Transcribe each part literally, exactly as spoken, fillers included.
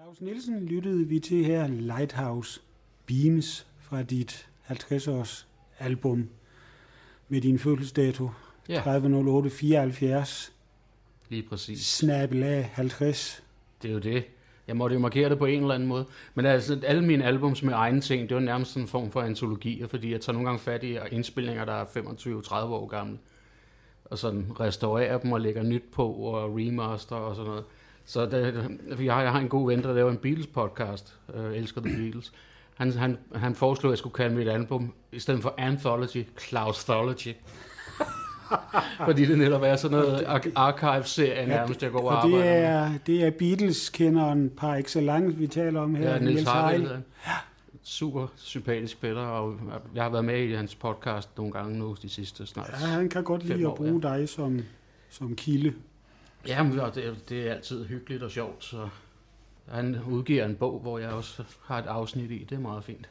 Claus Nielsen lyttede vi til her, Lighthouse Beams fra dit halvtreds-års album med din fødselsdato, ja. tredive nul otte fireoghalvfjerds. Lige præcis. Snabel af halvtreds. Det er jo det. Jeg måtte jo markere det på en eller anden måde. Men altså, alle mine albums med egne ting, det var nærmest en form for antologier, fordi jeg tager nogle gange fat i indspilninger, der er femogtyve til tredive år gamle, og sådan restaurerer dem og lægger nyt på og remaster og sådan noget. Så det, jeg, har, jeg har en god ven, der laver en Beatles-podcast, øh, elsker The Beatles. Han, han, han foreslog, at jeg skulle kalde mit album, i stedet for Anthology, Klausthology. Fordi det netop er sådan noget ar- archive-serie nærmest, jeg går og arbejder det er, med. Det er Beatles-kenderen par excellence, vi taler om her. Ja, Niels Harald. Ja. Super sympatisk fætter, og jeg har været med i hans podcast nogle gange nu, de sidste snart. Ja, han kan godt lide år, at bruge ja. dig som, som kilde. Ja, men det, det er altid hyggeligt og sjovt, så han udgiver en bog, hvor jeg også har et afsnit i. Det er meget fint.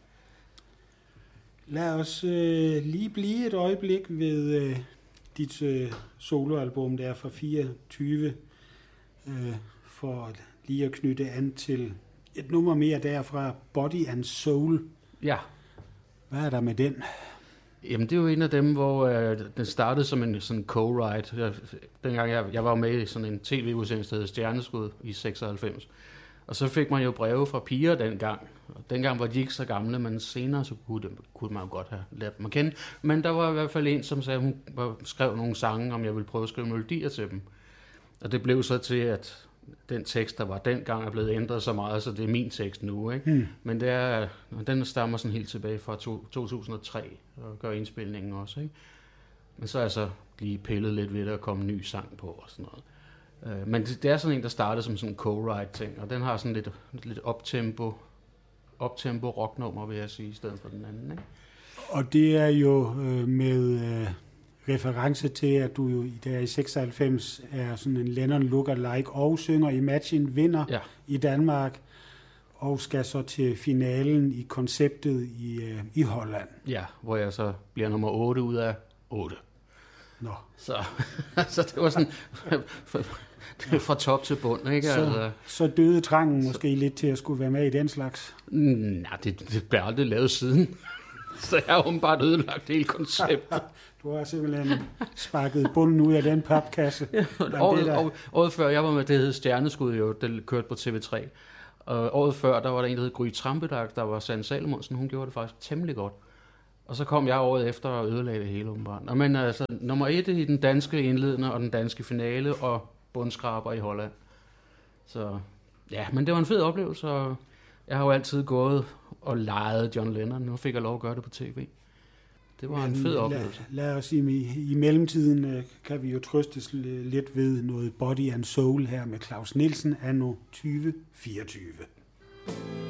Lad os øh, lige blive et øjeblik ved øh, dit øh, soloalbum der fra fireogtyve, øh, for lige at knytte an til et nummer mere derfra, Body and Soul. Ja. Hvad er der med den? Jamen, det er jo en af dem, hvor øh, den startede som en sådan co-write. Jeg, dengang jeg, jeg var med i sådan en tv-udsendelse, der hed Stjerneskud i seksoghalvfems. Og så fik man jo breve fra piger dengang. Og dengang var de ikke så gamle, men senere så kunne, det, kunne man jo godt have lært dem at kende. Men der var i hvert fald en, som sagde, hun skrev nogle sange, om jeg ville prøve at skrive melodier til dem. Og det blev så til, at den tekst, der var dengang, er blevet ændret så meget, så det er min tekst nu. Ikke? Hmm. Men det er, den stammer sådan helt tilbage fra to tusind og tre, og gør indspilningen også. Ikke? Men så er jeg så lige pillet lidt ved det, at komme en ny sang på og sådan noget. Men det er sådan en, der startede som sådan en co-write ting, og den har sådan lidt, lidt optempo, optempo rocknummer, vil jeg sige, i stedet for den anden. Ikke? Og det er jo øh, med øh, reference til, at du jo der i seksoghalvfems er sådan en Lennon lookalike og synger Imagine vinder ja. i Danmark, og skal så til finalen i konceptet i, øh, i Holland. Ja, hvor jeg så bliver nummer otte ud af otte. Nå. Så, så det var sådan det var fra top til bund, ikke? Så, altså, så døde trangen måske så, lidt til at skulle være med i den slags? Nej, det, det blev aldrig lavet siden. Så jeg har åbenbart ødelagt hele konceptet. Du har simpelthen sparket bunden ud af den papkasse. Ja, året, der... året før, jeg var med, det hed Stjerneskud jo, det kørte på T V tre. Og året før, der var der en, der hed Gry Trampedag, der var Sanne Salomonsen, hun gjorde det faktisk temmelig godt. Og så kom jeg året efter og ødelagde det hele åbenbart. Men altså, nummer et i den danske indledende og den danske finale, og bundskraber i Holland. Så ja, men det var en fed oplevelse, og jeg har jo altid gået og leget John Lennon. Nu fik jeg lov at gøre det på tv. Det var men en fed oplevelse. Lad, lad os sige, i, i mellemtiden kan vi jo trøstes lidt ved noget Body and Soul her med Claus Nielsen anno tyve fireogtyve.